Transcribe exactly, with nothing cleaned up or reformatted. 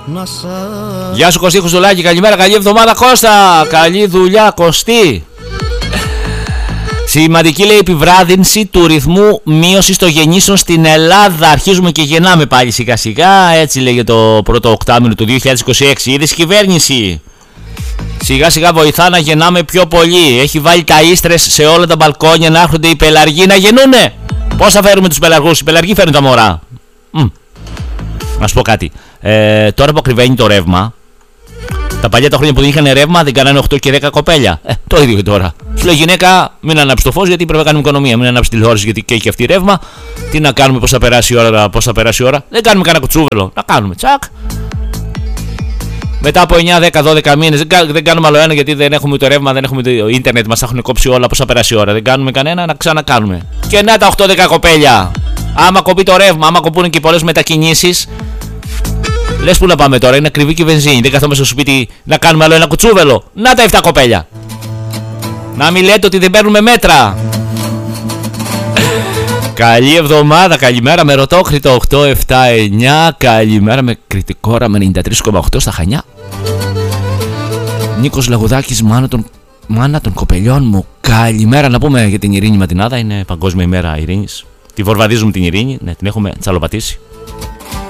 Γεια σου Κωστή Χουστουλάκη, καλημέρα, καλή εβδομάδα Κώστα. Καλή δουλειά Κωστή. Σημαντική λέει επιβράδυνση του ρυθμού μείωσης των γεννήσεων στην Ελλάδα. Αρχίζουμε και γεννάμε πάλι σιγά σιγά. Έτσι λέγε το πρώτο οκτάμηνο του δύο χιλιάδες είκοσι έξι. Είδες κυβέρνηση. Σιγά σιγά βοηθά να γεννάμε πιο πολύ. Έχει βάλει τα ίστρες σε όλα τα μπαλκόνια να έρχονται οι πελαργοί να γεννούνε. Πώς θα φέρουμε τους πελαργούς? Οι πελαργοί φέρνουν τα μωρά. Μ. Να σου πω κάτι. Ε, τώρα που ακριβένει το ρεύμα, τα παλιά τα χρόνια που δεν είχαν ρεύμα δεν κάνανε οκτώ και δέκα κοπέλια. Ε, το ίδιο και τώρα. Σου λέει γυναίκα, μην ανάψει το φως γιατί πρέπει να κάνουμε οικονομία. Μην ανάψει τηλεόραση γιατί και έχει αυτή ρεύμα. Τι να κάνουμε, πώς θα περάσει η ώρα, πώς θα περάσει η ώρα. Δεν κάνουμε κανένα κουτσούβελο. Να κάνουμε. Τσακ. Μετά από εννιά, δέκα, δώδεκα μήνες δεν, δεν κάνουμε άλλο ένα γιατί δεν έχουμε το ρεύμα, δεν έχουμε το ίντερνετ, μας έχουν κόψει όλα. Πώς θα περάσει η ώρα. Δεν κάνουμε κανένα, να ξανακάνουμε. Και να τα οκτώ δέκα κοπέλια. Άμα κοπεί το ρεύμα, άμα κοπούν και πολλές μετακινήσεις. Λες που να πάμε τώρα, είναι ακριβή και η βενζίνη. Δεν καθόμαστε στο σπίτι να κάνουμε άλλο ένα κουτσούβελο. Να τα εφτά κοπέλια. Να μην λέτε ότι δεν παίρνουμε μέτρα. Καλή εβδομάδα, καλημέρα με Ρωτόκριτο οκτώ επτά εννιά. Καλημέρα με Κρητικόρα με ενενήντα τρία κόμμα οκτώ στα Χανιά. Νίκος Λαγουδάκης, μάνα των, μάνα των κοπελιών μου. Καλημέρα, να πούμε για την Ειρήνη Ματινάδα. Είναι Παγκόσμια ημέρα Ειρήνης. Τη βορβαδίζουμε την Ειρήνη, ναι, την έχουμε τσαλοπατήσει.